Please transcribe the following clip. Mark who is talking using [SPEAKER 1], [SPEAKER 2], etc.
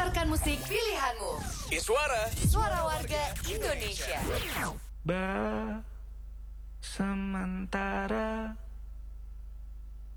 [SPEAKER 1] Putarkan musik pilihanmu.
[SPEAKER 2] Iswara.
[SPEAKER 1] Suara warga Indonesia.
[SPEAKER 3] Sementara